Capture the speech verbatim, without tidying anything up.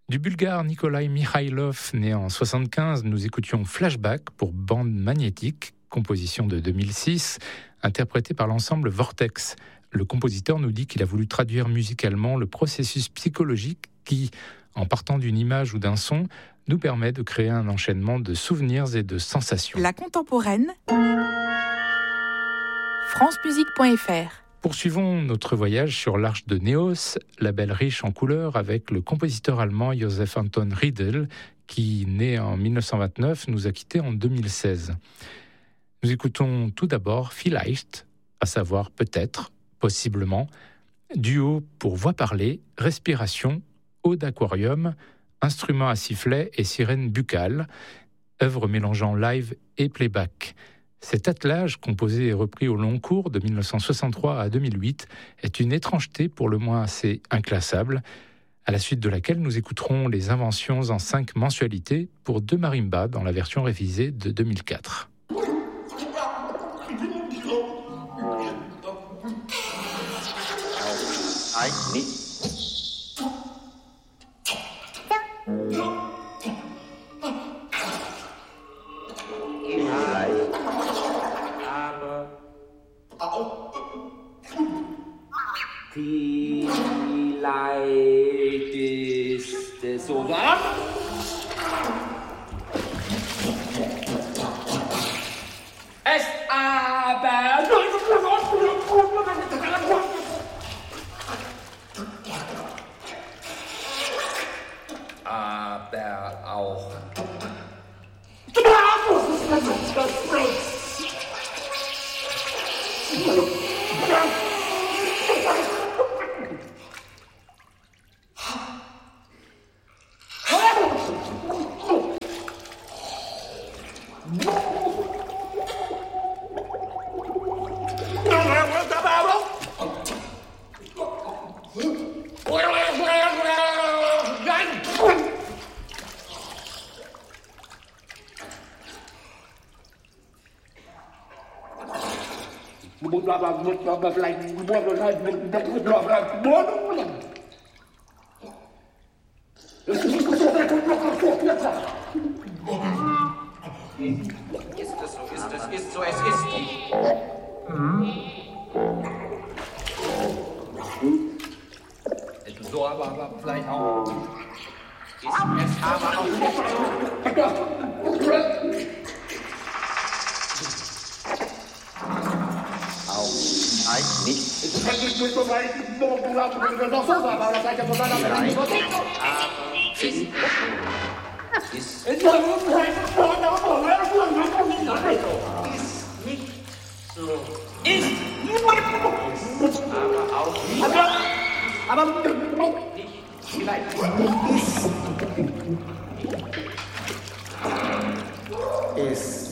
Du bulgare Nikolai Mikhailov, né en soixante-quinze, nous écoutions Flashback pour bande magnétique, composition de deux mille six, interprétée par l'ensemble Vortex. Le compositeur nous dit qu'il a voulu traduire musicalement le processus psychologique qui, en partant d'une image ou d'un son, nous permet de créer un enchaînement de souvenirs et de sensations. La contemporaine, francemusique point f r. Poursuivons notre voyage sur l'Arche de Néos, label riche en couleurs, avec le compositeur allemand Josef Anton Riedl, qui, né en dix-neuf cent vingt-neuf, nous a quittés en deux mille seize. Nous écoutons tout d'abord Vielleicht, à savoir peut-être, possiblement, duo pour voix parlée, respiration, eau d'aquarium, instruments à sifflet et sirène buccale, œuvre mélangeant live et playback. Cet attelage, composé et repris au long cours de dix-neuf cent soixante-trois à deux mille huit, est une étrangeté pour le moins assez inclassable, à la suite de laquelle nous écouterons les inventions en cinq mensualités pour deux marimbas dans la version révisée de deux mille quatre. Vielleicht ist es so warm. Es aber aber auch Ist es so, ist es, ist so, es ist. Mhm. So, aber, aber vielleicht auch. Ist es aber auch nicht. Auch eigentlich nicht. Es ist eigentlich nicht so weit, morgen laufen wir noch so, aber das heißt ja so, dass wir nicht so denken. Aber ist ist ist nicht so. Ist aber auch nicht. Aber aber nicht vielleicht. Ist